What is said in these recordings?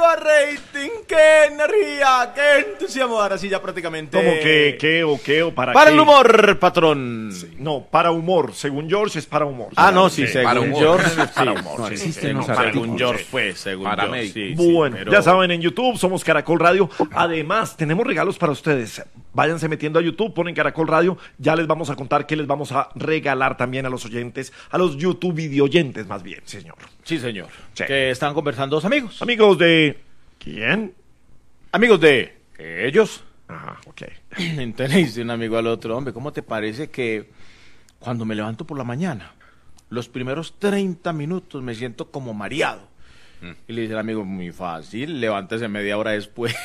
arriba rating, qué energía, qué entusiasmo. Ahora sí ya prácticamente. ¿Cómo que qué o para qué? Para el humor, patrón. Sí, no, para humor. Según George es para humor. Ah, no, sí, para según humor. George. Para Sí, humor, no sí, existen sí, los para artículos. humor, George sí. fue, según Para George. mí. Sí, Bueno, pero- ya saben, en YouTube somos Caracol Radio. Además, tenemos regalos para ustedes. Váyanse metiendo a YouTube, ponen Caracol Radio. Ya les vamos a contar qué les vamos a regalar también a los oyentes, a los YouTube videoyentes más bien, señor. Sí, señor. Sí. Que están conversando dos amigos. Amigos de... ¿Quién? Amigos de ellos. Ajá, ok. Entonces le dice un amigo al otro, hombre, ¿cómo te parece que cuando me levanto por la mañana, los primeros 30 minutos me siento como mareado? Y le dice el amigo, muy fácil, levántese media hora después.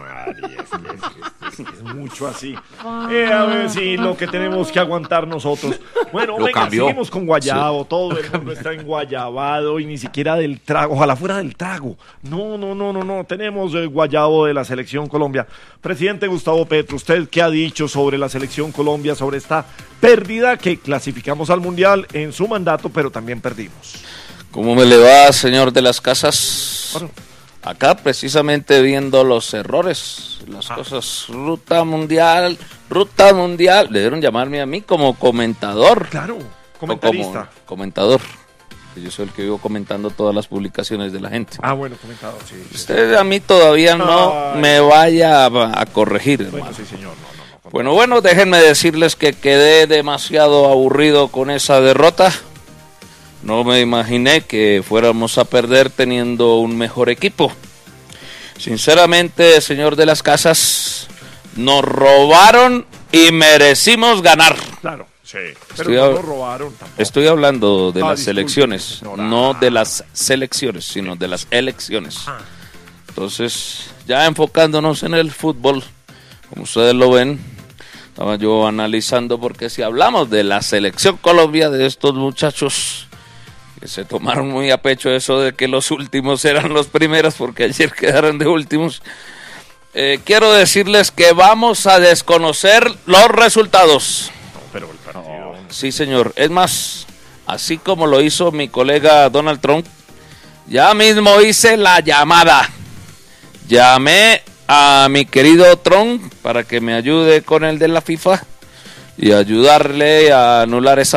Es mucho así. A ver si lo que tenemos que aguantar nosotros. Bueno, Lo venga, cambió. seguimos con Guayabo. Todo el mundo está enguayabado y ni siquiera del trago. Ojalá fuera del trago. No. Tenemos el Guayabo de la Selección Colombia. Presidente Gustavo Petro, ¿usted qué ha dicho sobre la Selección Colombia, sobre esta pérdida que clasificamos al Mundial en su mandato, pero también perdimos? ¿Cómo me le va, señor de las casas? Bueno. Acá precisamente viendo los errores, las cosas, ruta mundial, debieron llamarme a mí como comentador. Claro, O comentarista. como comentador, que yo soy el que vivo comentando todas las publicaciones de la gente. Ah, bueno, comentador, sí. Usted a mí todavía no Ay. me vaya a corregir, Bueno, hermano. sí, señor. No. Bueno, déjenme decirles que quedé demasiado aburrido con esa derrota. No me imaginé que fuéramos a perder teniendo un mejor equipo. Sinceramente, señor de las casas, nos robaron y merecimos ganar. Claro, sí. Pero Estoy no a- lo robaron tampoco. Estoy hablando de las disculpe, elecciones, señora. no de las selecciones, sino de las elecciones. Entonces, ya enfocándonos en el fútbol, como ustedes lo ven, estaba yo analizando porque si hablamos de la selección Colombia, de estos muchachos que se tomaron muy a pecho eso de que los últimos eran los primeros porque ayer quedaron de últimos, quiero decirles que vamos a desconocer los resultados. No, pero el partido. Sí, señor. Es más, así como lo hizo mi colega Donald Trump, ya mismo hice la llamada. Llamé a mi querido Trump para que me ayude con el de la FIFA y ayudarle a anular esa